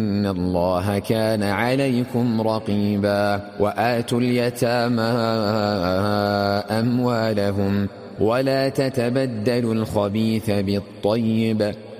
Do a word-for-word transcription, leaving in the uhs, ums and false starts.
إن الله كان عليكم رقيبا وآتوا اليتامى أموالهم ولا تتبدلوا الخبيث بالطيب